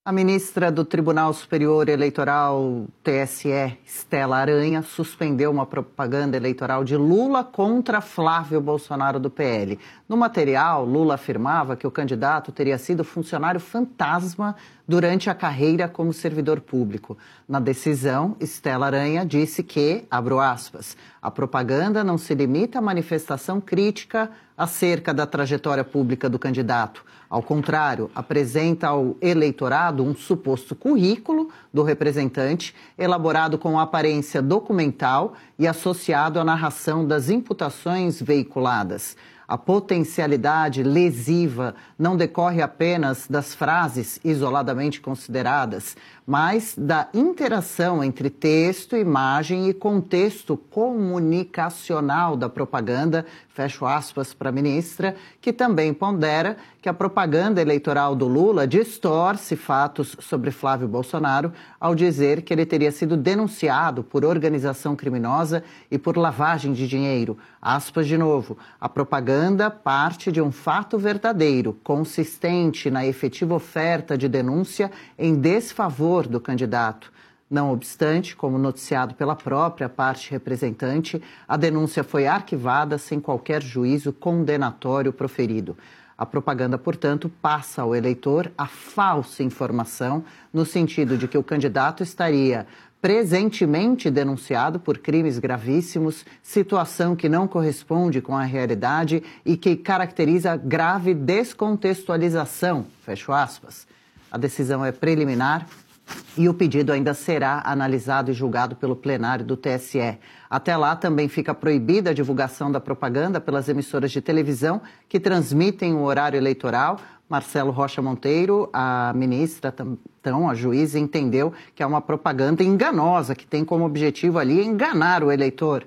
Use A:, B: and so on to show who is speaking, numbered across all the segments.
A: A ministra do Tribunal Superior Eleitoral, TSE, Stella Aranha, suspendeu uma propaganda eleitoral de Lula contra Flávio Bolsonaro do PL. No material, Lula afirmava que o candidato teria sido funcionário fantasma durante a carreira como servidor público. Na decisão, Stella Aranha disse que, abro aspas, a propaganda não se limita à manifestação crítica acerca da trajetória pública do candidato. Ao contrário, apresenta ao eleitorado um suposto currículo do representante, elaborado com aparência documental e associado à narração das imputações veiculadas. A potencialidade lesiva não decorre apenas das frases isoladamente consideradas, mas da interação entre texto, imagem e contexto comunicacional da propaganda, fecho aspas para a ministra, que também pondera que a propaganda eleitoral do Lula distorce fatos sobre Flávio Bolsonaro ao dizer que ele teria sido denunciado por organização criminosa e por lavagem de dinheiro. Aspas de novo, a propaganda parte de um fato verdadeiro, consistente na efetiva oferta de denúncia em desfavor do candidato. Não obstante, como noticiado pela própria parte representante, a denúncia foi arquivada sem qualquer juízo condenatório proferido. A propaganda, portanto, passa ao eleitor a falsa informação, no sentido de que o candidato estaria presentemente denunciado por crimes gravíssimos, situação que não corresponde com a realidade e que caracteriza grave descontextualização, fecho aspas. A decisão é preliminar e o pedido ainda será analisado e julgado pelo plenário do TSE. Até lá, também fica proibida a divulgação da propaganda pelas emissoras de televisão que transmitem o horário eleitoral. Marcelo Rocha Monteiro, a ministra, então, a juíza, entendeu que é uma propaganda enganosa, que tem como objetivo ali enganar o eleitor.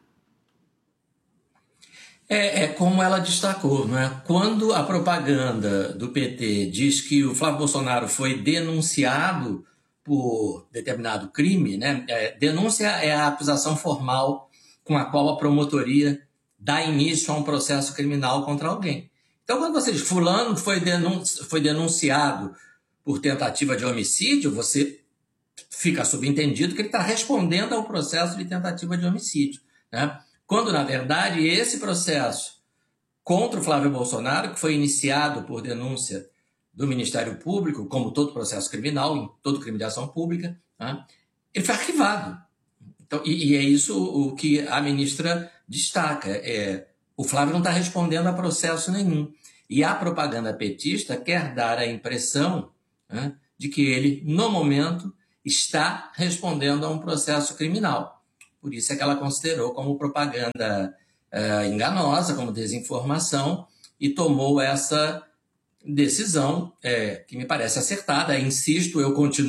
B: Como ela destacou, não é? Quando a propaganda do PT diz que o Flávio Bolsonaro foi denunciado por determinado crime, né? Denúncia é a acusação formal com a qual a promotoria dá início a um processo criminal contra alguém. Então, quando você diz fulano foi denunciado por tentativa de homicídio, você fica subentendido que ele está respondendo ao processo de tentativa de homicídio, né? Quando, na verdade, esse processo contra o Flávio Bolsonaro, que foi iniciado por denúncia do Ministério Público, como todo processo criminal, em todo crime de ação pública, né, ele foi arquivado. Então, e é isso o que a ministra destaca. O Flávio não está respondendo a processo nenhum. E a propaganda petista quer dar a impressão, né, de que ele, no momento, está respondendo a um processo criminal. Por isso é que ela considerou como propaganda enganosa, como desinformação, e tomou essa decisão que me parece acertada. Insisto, eu continuo